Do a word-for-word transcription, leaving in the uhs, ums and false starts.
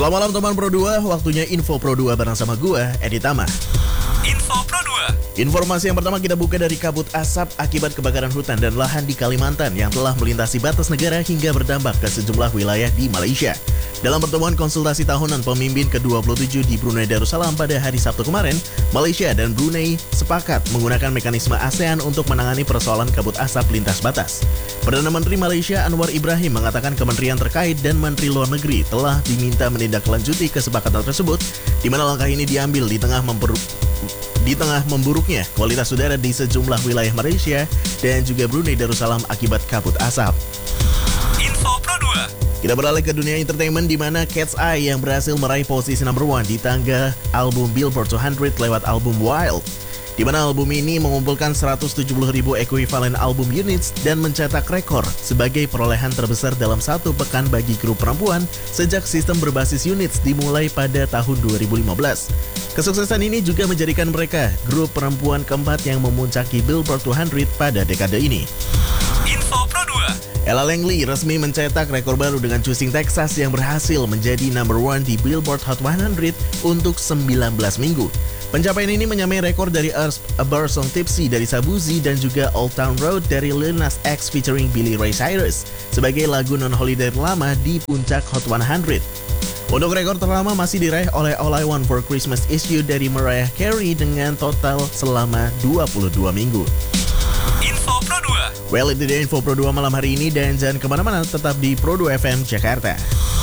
Selamat malam teman Pro dua, waktunya Info Pro dua bareng sama gue, Edi Tama. Info Pro dua. Informasi yang pertama kita buka dari kabut asap akibat kebakaran hutan dan lahan di Kalimantan yang telah melintasi batas negara hingga berdampak ke sejumlah wilayah di Malaysia. Dalam pertemuan konsultasi tahunan pemimpin ke dua puluh tujuh di Brunei Darussalam pada hari Sabtu kemarin, Malaysia dan Brunei sepakat menggunakan mekanisme ASEAN untuk menangani persoalan kabut asap lintas batas. Perdana Menteri Malaysia Anwar Ibrahim mengatakan kementerian terkait dan Menteri Luar Negeri telah diminta menindaklanjuti kesepakatan tersebut, di mana langkah ini diambil di tengah memperuk Di tengah memburuknya kualitas udara di sejumlah wilayah Malaysia dan juga Brunei Darussalam akibat kabut asap. Info Pro dua. Kita beralih ke dunia entertainment di mana Cat's Eye yang berhasil meraih posisi number one di tangga album Billboard seratus lewat album Wild. Di mana album ini mengumpulkan seratus tujuh puluh ribu equivalent album units dan mencetak rekor sebagai perolehan terbesar dalam satu pekan bagi grup perempuan sejak sistem berbasis units dimulai pada tahun dua ribu lima belas. Kesuksesan ini juga menjadikan mereka grup perempuan keempat yang memuncaki Billboard seratus pada dekade ini. Info Pro dua. Ella Langley resmi mencetak rekor baru dengan Choosing Texas yang berhasil menjadi number one di Billboard Hot seratus untuk sembilan belas minggu. Pencapaian ini menyamai rekor dari A Bar Song Tipsy dari Shaboozey dan juga Old Town Road dari Lil Nas X featuring Billy Ray Cyrus sebagai lagu non-holiday terlama di puncak Hot seratus. Untuk rekor terlama masih diraih oleh All I Want for Christmas Is You dari Mariah Carey dengan total selama dua puluh dua minggu. Info Pro dua. Well, itu dia Info Pro dua malam hari ini dan jangan kemana-mana, tetap di Pro dua F M Jakarta.